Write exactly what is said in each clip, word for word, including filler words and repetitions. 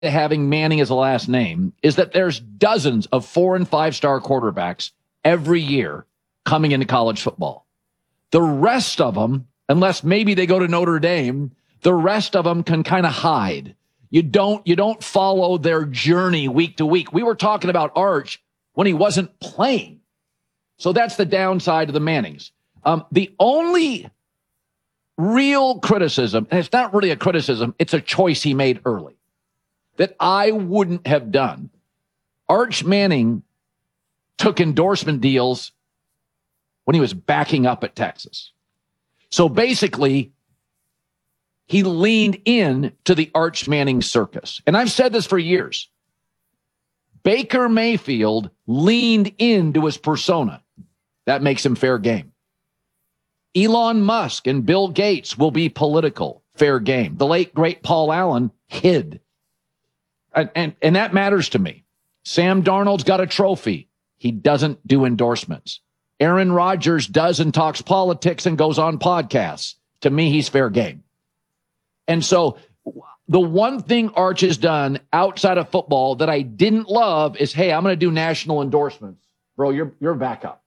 having Manning as a last name is that there's dozens of four and five star quarterbacks every year coming into college football. The rest of them, unless maybe they go to Notre Dame, the rest of them can kind of hide. You don't, you don't follow their journey week to week. We were talking about Arch when he wasn't playing. So that's the downside of the Mannings. Um, the only real criticism, and it's not really a criticism, it's a choice he made early, that I wouldn't have done. Arch Manning took endorsement deals when he was backing up at Texas. So basically, he leaned in to the Arch Manning circus. And I've said this for years. Baker Mayfield leaned into his persona. That makes him fair game. Elon Musk and Bill Gates will be political, fair game. The late, great Paul Allen hid. And, and, and that matters to me. Sam Darnold's got a trophy. He doesn't do endorsements. Aaron Rodgers does and talks politics and goes on podcasts. To me, he's fair game. And so the one thing Arch has done outside of football that I didn't love is, hey, I'm going to do national endorsements. Bro, you're you're back up.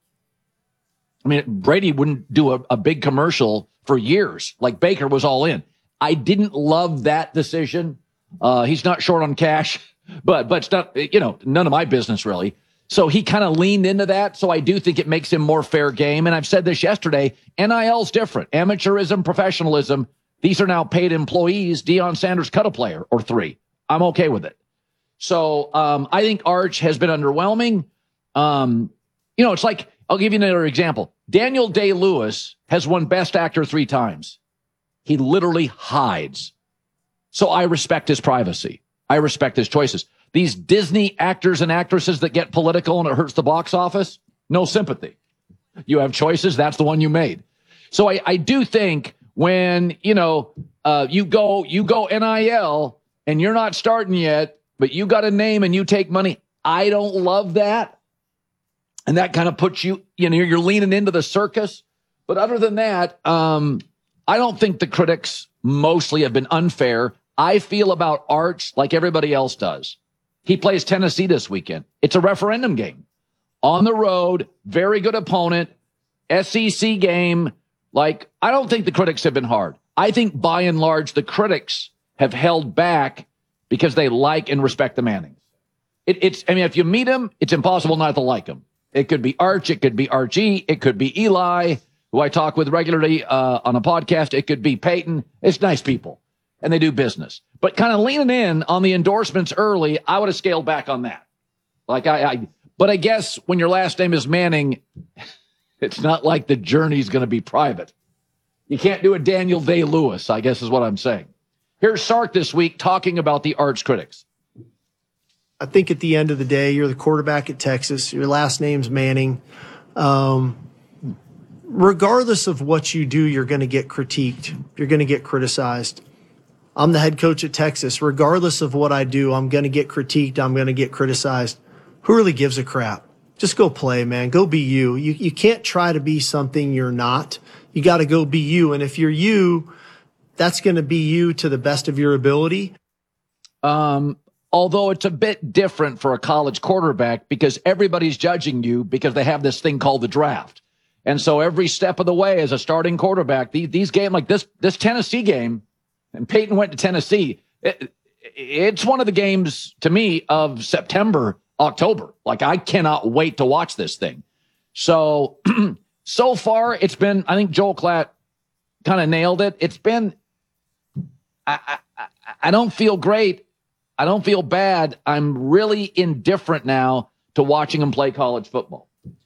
I mean, Brady wouldn't do a, a big commercial for years, like Baker was all in. I didn't love that decision. Uh, he's not short on cash, but but it's not, you know, none of my business really. So he kind of leaned into that. So I do think it makes him more fair game. And I've said this yesterday, N I L's different. Amateurism, professionalism. These are now paid employees. Deion Sanders cut a player or three. I'm okay with it. So um, I think Arch has been underwhelming. Um, you know, it's like, I'll give you another example. Daniel Day-Lewis has won Best Actor three times. He literally hides. So I respect his privacy. I respect his choices. These Disney actors and actresses that get political and it hurts the box office, no sympathy. You have choices. That's the one you made. So I, I do think when, you know, uh, you go, you go N I L and you're not starting yet, but you got a name and you take money. I don't love that. And that kind of puts you, you know, you're leaning into the circus. But other than that, um, I don't think the critics mostly have been unfair. I feel about Arch like everybody else does. He plays Tennessee this weekend. It's a referendum game. On the road, very good opponent, S E C game. Like, I don't think the critics have been hard. I think by and large, the critics have held back because they like and respect the Mannings. It, it's, I mean, if you meet them, it's impossible not to like them. It could be Arch. It could be Archie. It could be Eli, who I talk with regularly uh, on a podcast. It could be Peyton. It's nice people, and they do business. But kind of leaning in on the endorsements early, I would have scaled back on that. Like I, I but I guess when your last name is Manning, it's not like the journey's going to be private. You can't do a Daniel Day-Lewis, I guess is what I'm saying. Here's Sark this week talking about the Arch critics. I think at the end of the day, you're the quarterback at Texas. Your last name's Manning. Um, regardless of what you do, you're going to get critiqued. You're going to get criticized. I'm the head coach at Texas. Regardless of what I do, I'm going to get critiqued. I'm going to get criticized. Who really gives a crap? Just go play, man. Go be you. You, you can't try to be something you're not. You got to go be you. And if you're you, that's going to be you to the best of your ability. Um, although it's a bit different for a college quarterback because everybody's judging you because they have this thing called the draft. And so every step of the way as a starting quarterback, these, these games like this, this Tennessee game, and Peyton went to Tennessee, it, it's one of the games to me of September, October. Like, I cannot wait to watch this thing. So, so far it's been, I think Joel Klatt kind of nailed it. It's been, I, I, I don't feel great. I don't feel bad. I'm really indifferent now to watching him play college football.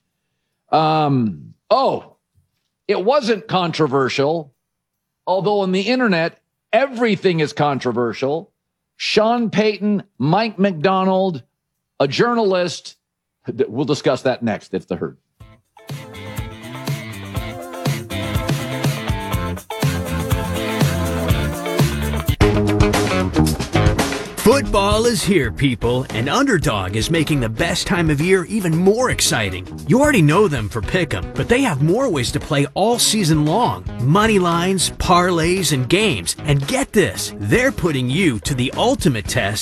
Um, oh, it wasn't controversial, although on the internet, everything is controversial. Sean Payton, Mike McDonald, a journalist. We'll discuss that next. It's the Herd. Football is here, people, and Underdog is making the best time of year even more exciting. You already know them for Pick'em, but they have more ways to play all season long. Money lines, parlays, and games. And get this, they're putting you to the ultimate test